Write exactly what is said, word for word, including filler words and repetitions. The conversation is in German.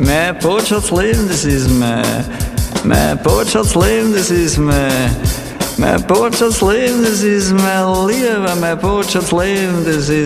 Mehr Botschaftsleben, das ist mehr. Mehr Botschaftsleben, das ist mehr. Mehr Botschaftsleben, das ist mehr Liebe. Mehr Botschaftsleben, das ist